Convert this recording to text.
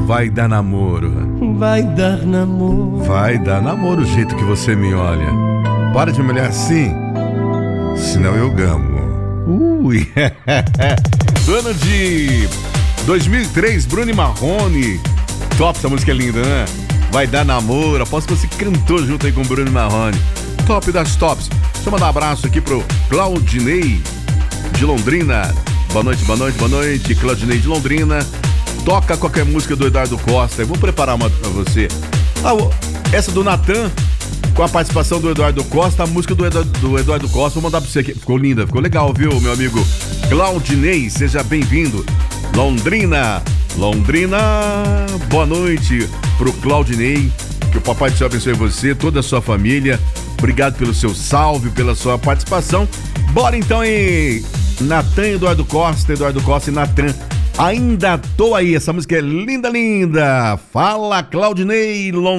vai dar namoro? Vai dar namoro. Vai dar namoro o jeito que você me olha. Para de me olhar assim, senão eu gamo. Ui. Do ano de 2003, Bruno e Marrone. Top, essa música é linda, né? Vai dar namoro. Aposto que você cantou junto aí com o Bruno e Marrone. Top das tops. Deixa eu mandar um abraço aqui pro Claudinei de Londrina. Boa noite, boa noite, boa noite. Claudinei de Londrina. Toca qualquer música do Eduardo Costa. Eu vou preparar uma pra você. Essa do Natan, com a participação do Eduardo Costa, a música do Eduardo Costa. Vou mandar pra você aqui. Ficou linda, ficou legal, viu, meu amigo Claudinei? Seja bem-vindo. Londrina, boa noite pro Claudinei. Que o Papai do Céu abençoe você, toda a sua família. Obrigado pelo seu salve, pela sua participação. Bora então em Natan e Eduardo Costa e Natan. Ainda tô aí, essa música é linda, linda. Fala, Claudinei,